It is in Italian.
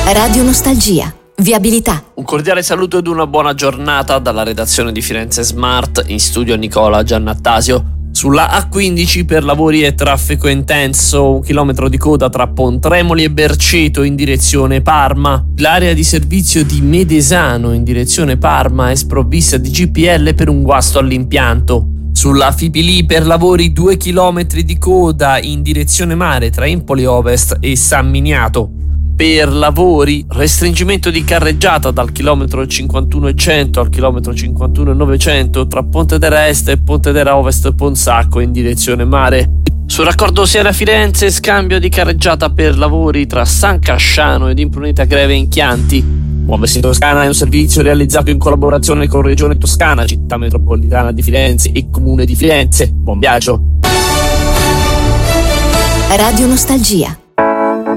Radio Nostalgia. Viabilità. Un cordiale saluto ed una buona giornata dalla redazione di Firenze Smart, in studio Nicola Giannattasio. Sulla A15 per lavori e traffico intenso, 1 chilometro di coda tra Pontremoli e Berceto in direzione Parma. L'area di servizio di Medesano in direzione Parma è sprovvista di GPL per un guasto all'impianto. Sulla Fipili per lavori 2 chilometri di coda in direzione mare tra Empoli Ovest e San Miniato. Per lavori, restringimento di carreggiata dal chilometro 51,100 al chilometro 51,900 tra Pontedera Est e Pontedera Ovest Ponsacco in direzione mare. Sul raccordo Siena-Firenze, scambio di carreggiata per lavori tra San Casciano ed Impruneta Greve in Chianti. Muoversi Toscana è un servizio realizzato in collaborazione con Regione Toscana, Città Metropolitana di Firenze e Comune di Firenze. Buon viaggio! Radio Nostalgia.